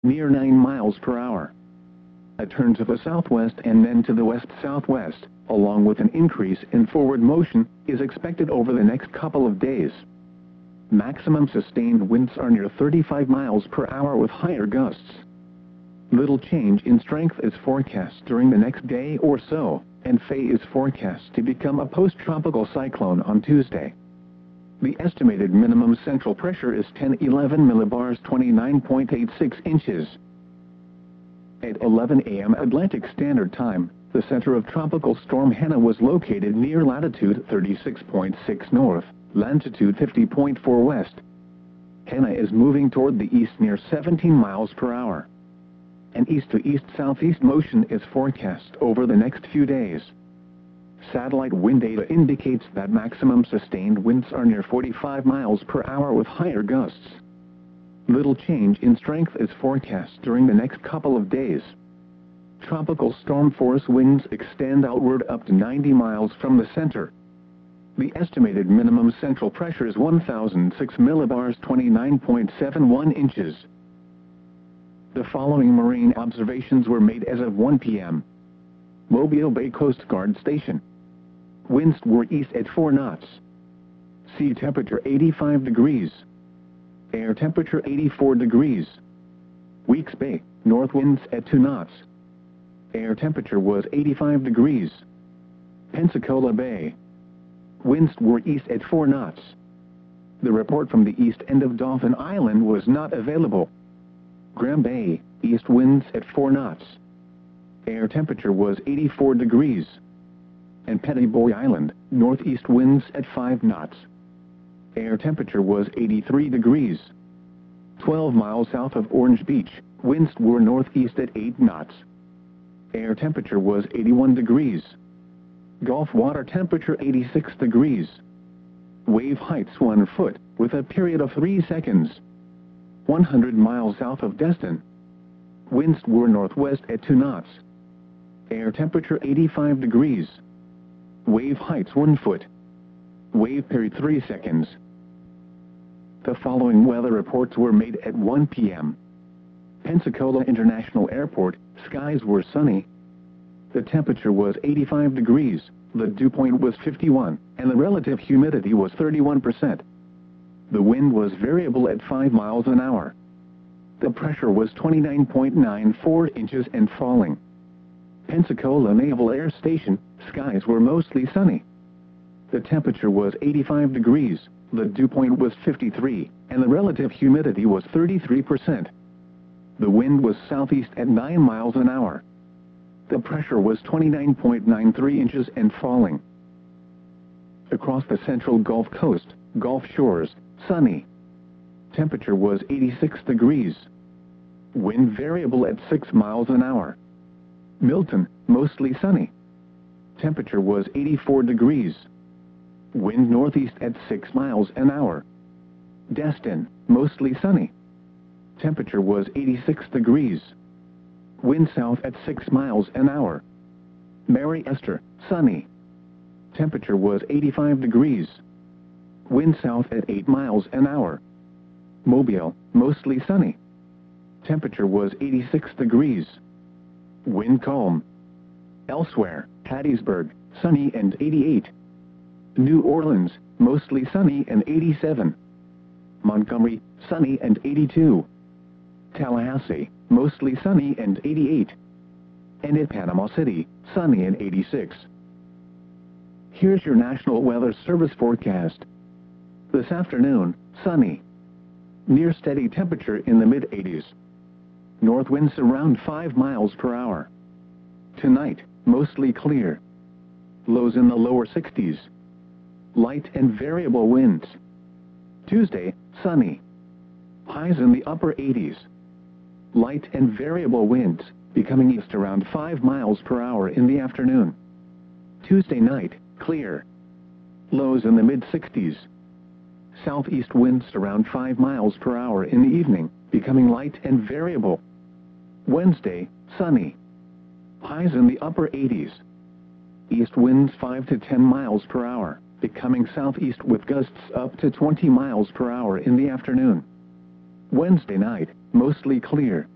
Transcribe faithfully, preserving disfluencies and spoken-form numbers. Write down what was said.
near nine miles per hour. A turn to the southwest and then to the west-southwest, along with an increase in forward motion, is expected over the next couple of days. Maximum sustained winds are near thirty-five miles per hour with higher gusts. Little change in strength is forecast during the next day or so, and Faye is forecast to become a post-tropical cyclone on Tuesday. The estimated minimum central pressure is ten eleven millibars, twenty-nine point eight six inches. At eleven A M Atlantic Standard Time, the center of Tropical Storm Hanna was located near latitude thirty-six point six north, longitude fifty point four west. Hanna is moving toward the east near seventeen miles per hour. An east-to-east-southeast motion is forecast over the next few days. Satellite wind data indicates that maximum sustained winds are near forty-five miles per hour with higher gusts. Little change in strength is forecast during the next couple of days. Tropical storm force winds extend outward up to ninety miles from the center. The estimated minimum central pressure is one thousand six millibars, twenty-nine point seven one inches. The following marine observations were made as of one P M Mobile Bay Coast Guard Station. Winds were east at four knots. Sea temperature eighty-five degrees. Air temperature eighty-four degrees. Weeks Bay, north winds at two knots. Air temperature was eighty-five degrees. Pensacola Bay. Winds were east at four knots. The report from the east end of Dauphin Island was not available. Graham Bay, east winds at four knots. Air temperature was eighty-four degrees. And Petty Boy Island, northeast winds at five knots. Air temperature was eighty-three degrees. twelve miles south of Orange Beach, winds were northeast at eight knots. Air temperature was eighty-one degrees. Gulf water temperature eighty-six degrees. Wave heights one foot, with a period of three seconds. one hundred miles south of Destin. Winds were northwest at two knots. Air temperature eighty-five degrees. Wave heights one foot. Wave period three seconds. The following weather reports were made at one P M Pensacola International Airport, skies were sunny. The temperature was eighty-five degrees, the dew point was fifty-one, and the relative humidity was thirty-one percent. The wind was variable at five miles an hour. The pressure was twenty-nine point nine four inches and falling. Pensacola Naval Air Station, skies were mostly sunny. The temperature was eighty-five degrees, the dew point was fifty-three, and the relative humidity was thirty-three percent. The wind was southeast at nine miles an hour. The pressure was twenty-nine point nine three inches and falling. Across the central Gulf Coast, Gulf Shores, sunny. Temperature was eighty-six degrees. Wind variable at six miles an hour. Milton, mostly sunny. Temperature was eighty-four degrees. Wind northeast at six miles an hour. Destin, mostly sunny. Temperature was eighty-six degrees. Wind south at six miles an hour. Mary Esther, sunny. Temperature was eighty-five degrees. Wind south at eight miles an hour. Mobile, mostly sunny. Temperature was eighty-six degrees. Wind calm. Elsewhere, Hattiesburg, sunny and eighty-eight. New Orleans, mostly sunny and eighty-seven. Montgomery, sunny and eighty-two. Tallahassee, mostly sunny and eighty-eight. And at Panama City, sunny and eighty-six. Here's your National Weather Service forecast. This afternoon, sunny. Near steady temperature in the mid eighties. North winds around five miles per hour. Tonight, mostly clear. Lows in the lower sixties. Light and variable winds. Tuesday, sunny. Highs in the upper eighties. Light and variable winds, becoming east around five miles per hour in the afternoon. Tuesday night, clear. Lows in the mid sixties. Southeast winds around five miles per hour in the evening, becoming light and variable. Wednesday, sunny. Highs in the upper eighties. East winds five to ten miles per hour, becoming southeast with gusts up to twenty miles per hour in the afternoon. Wednesday night, mostly clear.